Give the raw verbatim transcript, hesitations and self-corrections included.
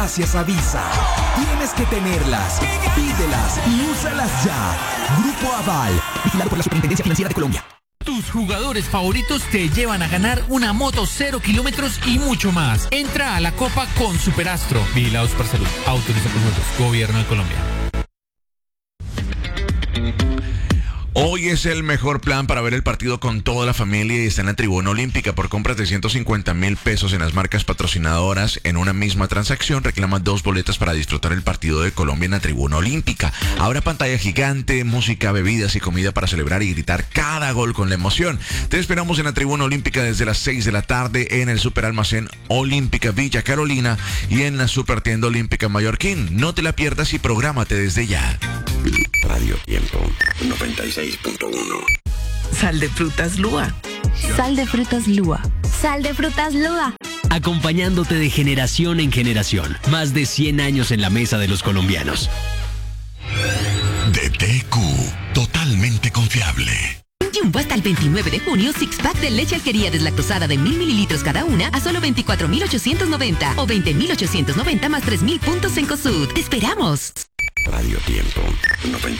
gracias a Visa. Tienes que tenerlas, pídelas y úsalas ya. Grupo Aval, vigilado por la Superintendencia Financiera de Colombia. Tus jugadores favoritos te llevan a ganar una moto cero kilómetros y mucho más. Entra a la Copa con Superastro. Vigilados por Salud. Autoriza por nosotros. Gobierno de Colombia. Hoy es el mejor plan para ver el partido con toda la familia y está en la Tribuna Olímpica. Por compras de ciento cincuenta mil pesos en las marcas patrocinadoras en una misma transacción, reclama dos boletas para disfrutar el partido de Colombia en la Tribuna Olímpica. Habrá pantalla gigante, música, bebidas y comida para celebrar y gritar cada gol con la emoción. Te esperamos en la Tribuna Olímpica desde las seis de la tarde en el Superalmacén Olímpica Villa Carolina y en la Supertienda Olímpica Mallorquín. No te la pierdas y prográmate desde ya. Radio Tiempo noventa y seis punto uno. Sal de frutas Lua. Sal de frutas Lua. Sal de frutas Lua. Acompañándote de generación en generación. Más de cien años en la mesa de los colombianos. D T Q, totalmente confiable. Jumbo hasta el veintinueve de junio, six pack de leche alquería deslactosada de mil mililitros cada una a solo veinticuatro mil ochocientos noventa o veinte mil ochocientos noventa más tres mil puntos en COSUD. ¡Te esperamos! Radio Tiempo noventa